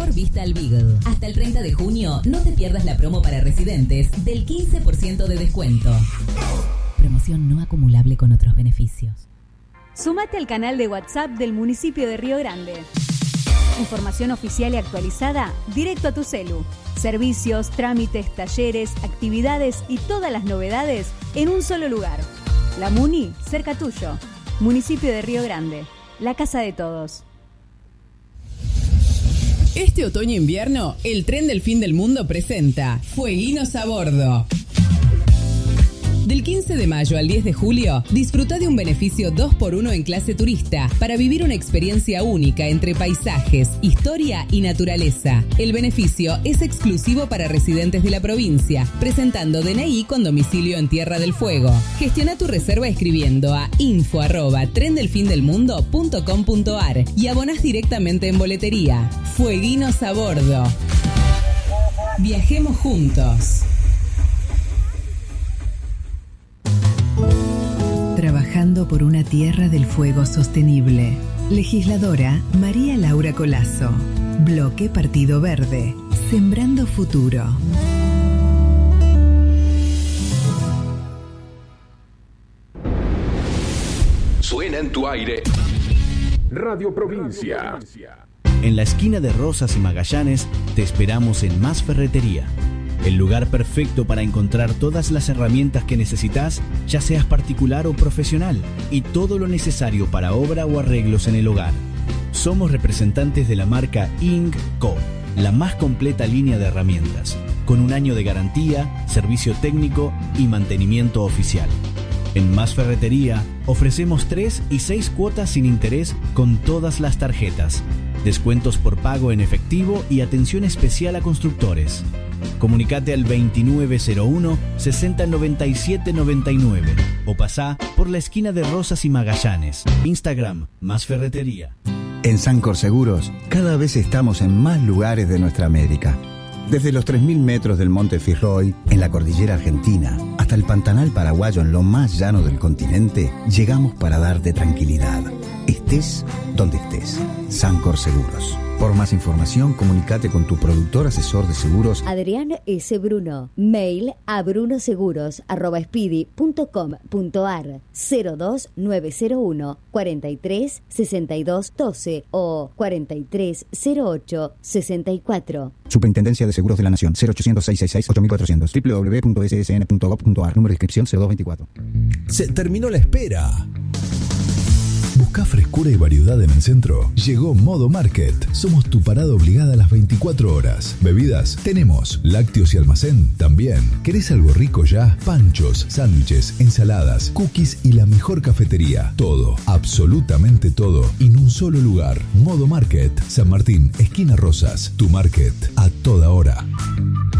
mejor vista al Beagle. Hasta el 30 de junio, no te pierdas la promo para residentes del 15% de descuento. Promoción no acumulable con otros beneficios. Sumate al canal de WhatsApp del municipio de Río Grande. Información oficial y actualizada directo a tu celu. Servicios, trámites, talleres, actividades y todas las novedades en un solo lugar. La Muni, cerca tuyo. Municipio de Río Grande. La casa de todos. Este otoño-invierno, el tren del fin del mundo presenta Fueguinos a Bordo. Del 15 de mayo al 10 de julio, disfruta de un beneficio 2x1 en clase turista para vivir una experiencia única entre paisajes, historia y naturaleza. El beneficio es exclusivo para residentes de la provincia, presentando DNI con domicilio en Tierra del Fuego. Gestiona tu reserva escribiendo a info@trendelfindelmundo.com.ar y abonás directamente en boletería. Fueguinos a Bordo. Viajemos juntos. Trabajando por una Tierra del Fuego sostenible. Legisladora María Laura Colazo. Bloque Partido Verde. Sembrando futuro. Suena en tu aire. Radio Provincia. En la esquina de Rosas y Magallanes te esperamos en Más Ferretería. El lugar perfecto para encontrar todas las herramientas que necesitas, ya seas particular o profesional, y todo lo necesario para obra o arreglos en el hogar. Somos representantes de la marca INC.CO, la más completa línea de herramientas, con 1 año de garantía, servicio técnico y mantenimiento oficial. En Más Ferretería ofrecemos 3 y 6 cuotas sin interés con todas las tarjetas, descuentos por pago en efectivo y atención especial a constructores. Comunicate al 2901 6097 99 o pasá por la esquina de Rosas y Magallanes. Instagram, Más Ferretería. En Sancor Seguros, cada vez estamos en más lugares de nuestra América. Desde los 3.000 metros del Monte Fitzroy, en la cordillera argentina, hasta el Pantanal paraguayo en lo más llano del continente, llegamos para darte tranquilidad. Estés donde estés. Sancor Seguros. Por más información, comunícate con tu productor asesor de seguros Adrián S. Bruno. Mail a brunoseguros@speedy.com.ar 02901 43 62 12 o 43 08 64. Superintendencia de Seguros de la Nación. 0800 666 8400 www.ssn.gov.ar. Número de inscripción 0224. Se terminó la espera. ¿Buscás frescura y variedad en el centro? Llegó Modo Market. Somos tu parada obligada a las 24 horas. Bebidas, tenemos. Lácteos y almacén, también. ¿Querés algo rico ya? Panchos, sándwiches, ensaladas, cookies y la mejor cafetería. Todo, absolutamente todo, en un solo lugar. Modo Market. San Martín, esquina Rosas. Tu market, a toda hora.